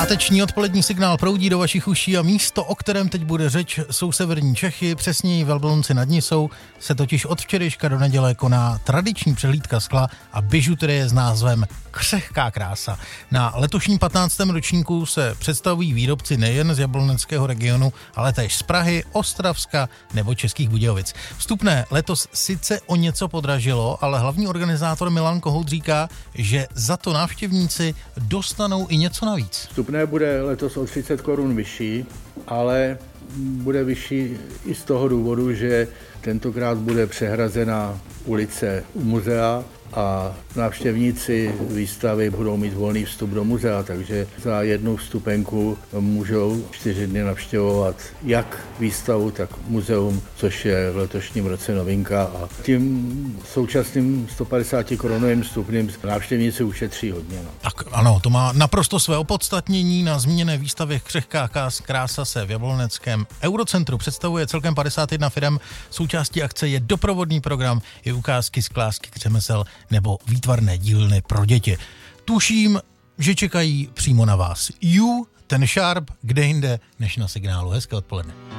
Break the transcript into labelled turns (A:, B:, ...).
A: Páteční odpolední signál proudí do vašich uší a místo, o kterém teď bude řeč, jsou severní Čechy, přesněji v Jablonci nad Nisou, se totiž od včerejška do neděle koná tradiční přehlídka skla a bižuterie s názvem Křehká krása. Na letošním 15. ročníku se představují výrobci nejen z jabloneckého regionu, ale též z Prahy, Ostravska nebo Českých Budějovic. Vstupné letos sice o něco podražilo, ale hlavní organizátor Milan Kohout říká, že za to návštěvníci dostanou i něco navíc.
B: Vstupné bude letos o 30 korun vyšší, ale bude vyšší i z toho důvodu, že tentokrát bude přehrazená ulice u muzea a návštěvníci výstavy budou mít volný vstup do muzea, takže za jednu vstupenku můžou 4 dny navštěvovat jak výstavu, tak muzeum, což je v letošním roce novinka a tím současným 150 korunovým vstupným návštěvníci ušetří hodně. No.
A: Tak ano, to má naprosto své opodstatnění. Na zmíněné výstavě Křehká krása se v Jabloneckém Eurocentru představuje celkem 51 firem. Součástí akce je doprovodný program, i ukázky sklářských řemesel nebo výtvarné dílny pro děti. Tuším, že čekají přímo na vás. Ten Sharp, kde jinde než na Signálu. Hezké odpoledne.